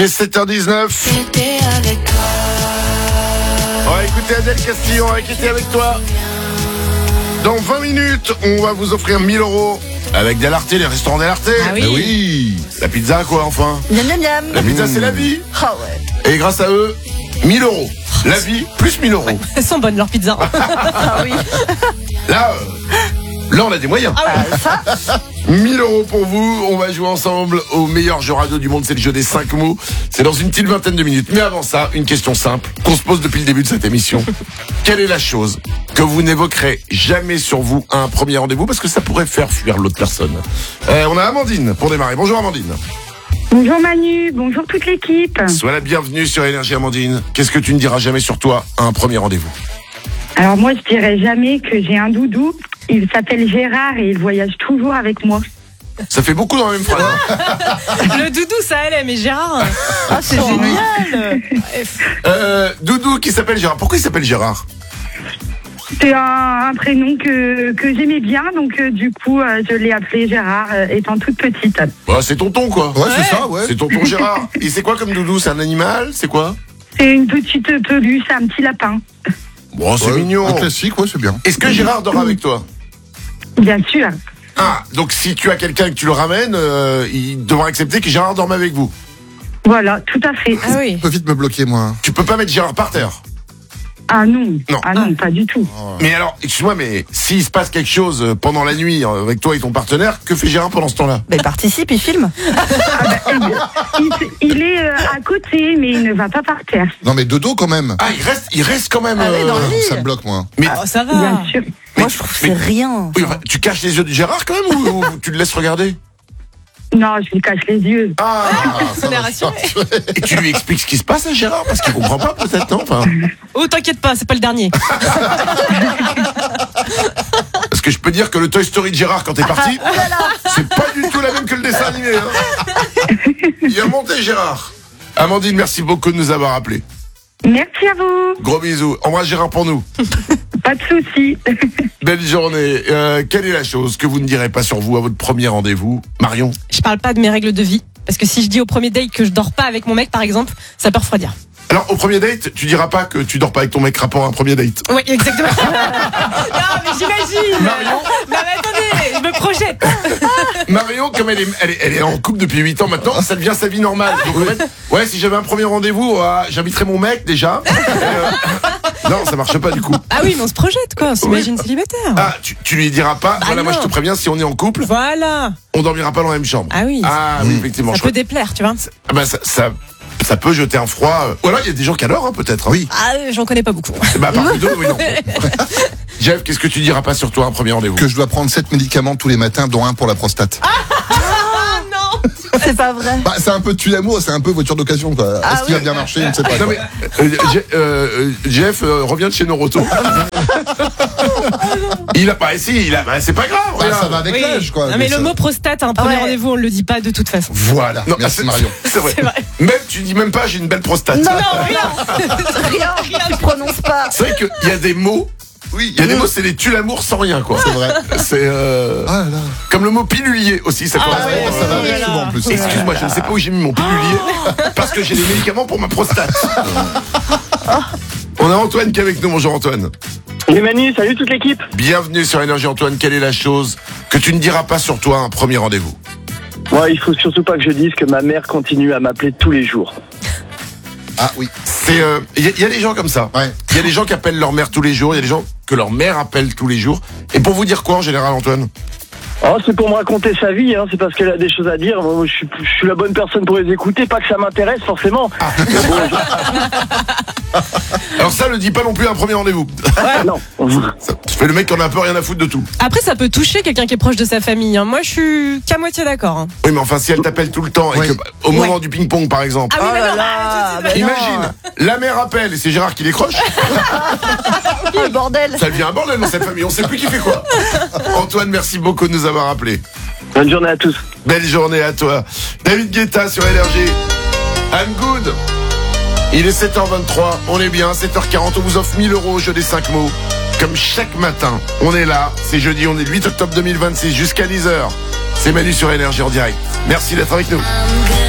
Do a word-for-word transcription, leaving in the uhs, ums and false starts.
est sept heures dix-neuf. On va écouter Adèle Castillon qui était avec toi. Dans vingt minutes, on va vous offrir mille euros avec Delarte, les restaurants Delarte. Ah oui. Mais oui. La pizza, quoi, enfin. Miam miam miam. La pizza, c'est la vie. Ah ouais. Et grâce à eux, mille euros. La vie, plus mille euros. Elles sont bonnes, leurs pizzas. Ah oui. Là, euh, là, on a des moyens. Ah ouais. Ça. mille euros pour vous. On va jouer ensemble au meilleur jeu radio du monde. C'est le jeu des cinq mots. C'est dans une petite vingtaine de minutes. Mais avant ça, une question simple qu'on se pose depuis le début de cette émission. Quelle est la chose que vous n'évoquerez jamais sur vous à un premier rendez-vous parce que ça pourrait faire fuir l'autre personne? euh, On a Amandine pour démarrer. Bonjour Amandine. Bonjour Manu, bonjour toute l'équipe. Sois la bienvenue sur Énergie Amandine. Qu'est-ce que tu ne diras jamais sur toi à un premier rendez-vous? Alors moi je dirais jamais que j'ai un doudou. Il s'appelle Gérard et il voyage toujours avec moi. Ça fait beaucoup dans la même phrase. Le doudou, ça allait, mais Gérard. Ah c'est Oh, génial. euh, Doudou qui s'appelle Gérard. Pourquoi il s'appelle Gérard? C'est un, un prénom que, que j'aimais bien, donc euh, du coup euh, je l'ai appelé Gérard euh, étant toute petite. Bah, c'est tonton quoi. Ouais, c'est ça, ouais. C'est tonton Gérard. Et c'est quoi comme doudou? C'est un animal? C'est quoi? C'est une petite peluche, un petit lapin. Bon, c'est Ouais, mignon. Un classique, ouais, c'est bien. Est-ce que Gérard dort avec toi? Bien sûr. Ah, donc si tu as quelqu'un et que tu le ramènes, euh, il devra accepter que Gérard dorme avec vous. Voilà, tout à fait. Ah oui. Je peux vite me bloquer, moi. Tu peux pas mettre Gérard par terre. Ah non, Non. ah non, pas du tout. Mais alors, excuse-moi, mais s'il se passe quelque chose pendant la nuit euh, avec toi et ton partenaire, que fait Gérard pendant ce temps-là? Bah, il participe, il filme. Il, il est euh, à côté, mais il ne va pas par terre. Non, mais de dos quand même. Ah, il reste, il reste quand même. Ah oui, dans le lit. Ça me bloque, moi. Mais, Oh, ça va. Bien sûr. Moi je trouve que c'est mais- rien. oui, enfin, tu caches les yeux de Gérard quand même ou, ou tu le laisses regarder? Non, je lui cache les yeux. Ah, Ça m'a rassuré. et tu lui expliques ce qui se passe à Gérard parce qu'il comprend pas peut-être, non? Enfin, Oh, t'inquiète pas, c'est pas le dernier. parce que je peux dire que le Toy Story de Gérard quand t'es parti, c'est pas du tout la même que le dessin animé. Hein. Il a monté Gérard. Amandine, merci beaucoup de nous avoir appelés. Merci à vous. Gros bisous. Embrasse Gérard pour nous. Pas de soucis. Belle journée. Euh, quelle est la chose que vous ne direz pas sur vous à votre premier rendez-vous? Marion? Je parle pas de mes règles de vie. Parce que si je dis au premier date que je dors pas avec mon mec, par exemple, ça peut refroidir. Alors, au premier date, tu diras pas que tu dors pas avec ton mec rapport à un premier date. Oui, exactement. Non, mais j'imagine. Marion? Non, mais attendez, je me projette. Marion, comme elle est, elle est, elle est en couple depuis huit ans maintenant, ça devient sa vie normale. Donc, en fait, ouais, si j'avais un premier rendez-vous, euh, j'inviterais mon mec déjà. Euh, non, ça marche pas du coup. Ah oui, mais on se projette, quoi. On s'imagine célibataire. Ah, tu, tu lui diras pas, voilà, moi non. je te préviens, si on est en couple, Voilà. on dormira pas dans la même chambre. Ah oui. Ah oui, effectivement. Ça je peut crois- déplaire, tu vois. Ah bah, ça, ça, ça peut jeter un froid. euh, Ou alors il y a des gens qui adorent, hein, peut-être. Hein. Oui. Ah, j'en connais pas beaucoup. Bah, par contre, oui, non. Jeff, qu'est-ce que tu diras pas sur toi un premier rendez-vous? Que je dois prendre sept médicaments tous les matins, dont un pour la prostate. Ah non. C'est pas vrai. Bah, c'est un peu tue l'amour, c'est un peu voiture d'occasion, quoi. Ah Est-ce qu'il oui. va bien marcher? Je ne sais pas. Non quoi. mais euh, Je- euh, Jeff euh, revient de chez Noroto. Il a pas essayé, il a bah, c'est pas grave. Bah, regarde. ça va avec Oui. l'âge, quoi. Non, mais le ça- mot prostate à un premier Ouais. rendez-vous, on le dit pas de toute façon. Voilà. Non, Merci c'est- Marion. C'est vrai. C'est vrai. Même tu dis même pas j'ai une belle prostate. Non, rien. rien. Tu prononces pas. C'est vrai qu'il y a des mots. Oui, Il y a des mots, c'est des tue l'amour sans rien quoi. C'est vrai. C'est euh, Ah là. comme le mot pilulier aussi, ça Ah correspond. ouais, Ça va oui, avec là. souvent en plus. Excuse-moi, je ne sais pas où j'ai mis mon pilulier parce que j'ai des médicaments pour ma prostate. On a Antoine qui est avec nous. Bonjour Antoine. Les Manu, salut toute l'équipe. Bienvenue sur Énergie Antoine. Quelle est la chose que tu ne diras pas sur toi à un premier rendez-vous? Moi, il faut surtout pas que je dise que ma mère continue à m'appeler tous les jours. Ah oui. C'est euh, il y, a- il y a des gens comme ça. Ouais. Il y a des gens qui appellent leur mère tous les jours. Il y a des gens que leur mère appelle tous les jours. Et pour vous dire quoi en général, Antoine? Oh, c'est pour me raconter sa vie, hein. C'est parce qu'elle a des choses à dire. Moi, je suis, je suis la bonne personne pour les écouter, pas que ça m'intéresse forcément. Alors ça, le dis pas non plus à un premier rendez-vous. Ah, non. Ça fait le mec qui en a un peu rien à foutre de tout. Après, ça peut toucher quelqu'un qui est proche de sa famille. hein. Moi, je suis qu'à moitié d'accord. hein. Oui, mais enfin, si elle t'appelle tout le temps et Oui. que au moment Ouais. du ping-pong, par exemple. Ah oui, Oh mais là non, là, ah, bah non. Imagine, la mère appelle et c'est Gérard qui décroche. Oh, le bordel. Ça devient un bordel dans cette famille. On sait plus qui fait quoi. Antoine, merci beaucoup de nous avoir appelés. Bonne journée à tous. Belle journée à toi. David Guetta sur Énergie. I'm good. Il est sept heures vingt-trois. On est bien. sept heures quarante. On vous offre mille euros au jeu des cinq mots. Comme chaque matin, on est là. C'est jeudi. On est le huit octobre deux mille vingt-six jusqu'à dix heures. C'est Manu sur Énergie en direct. Merci d'être avec nous.